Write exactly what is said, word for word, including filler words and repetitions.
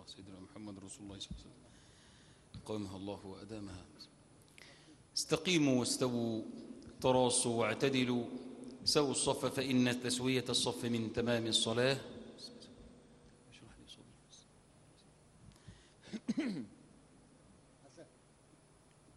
سيدنا محمد رسول الله صلى الله عليه وسلم قامها الله وأدامها. استقيموا واستووا تراصوا واعتدلوا سووا الصف فإن تسوية الصف من تمام الصلاة.